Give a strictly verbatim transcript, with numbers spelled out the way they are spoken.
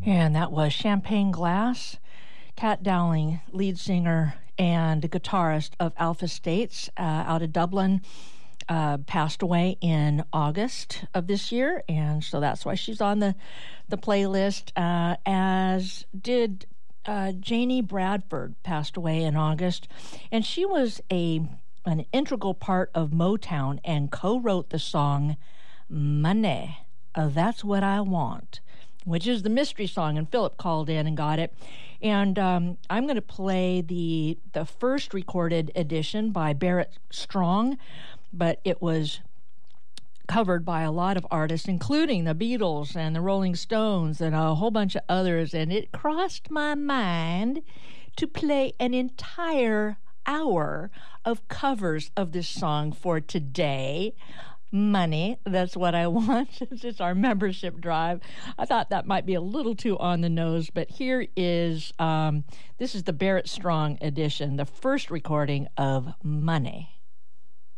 And that was Champagne Glass. Kat Dowling, lead singer and guitarist of Alpha States uh, out of Dublin, uh, passed away in August of this year, and so that's why she's on the, the playlist, uh, as did uh, Janie Bradford, passed away in August, and she was a an integral part of Motown and co-wrote the song Money, uh, That's What I Want, which is the mystery song, and Philip called in and got it. And um, I'm going to play the the first recorded edition by Barrett Strong, but it was covered by a lot of artists, including the Beatles and the Rolling Stones and a whole bunch of others, and it crossed my mind to play an entire hour of covers of this song for today. Money, That's What I Want. It's our membership drive. I thought that might be a little too on the nose, but here is, um, this is the Barrett Strong edition, the first recording of Money.